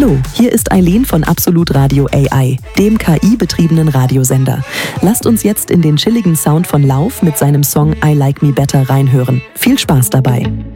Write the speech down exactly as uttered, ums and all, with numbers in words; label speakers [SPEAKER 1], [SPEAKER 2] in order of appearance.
[SPEAKER 1] Hallo, hier ist Eileen von Absolut Radio A I, dem K I-betriebenen Radiosender. Lasst uns jetzt in den chilligen Sound von Lauf mit seinem Song I Like Me Better reinhören. Viel Spaß dabei!